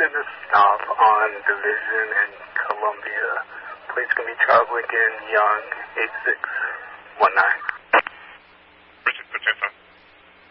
requesting a stop on Division in Columbia. Please can be Charles Lincoln Young, 8619.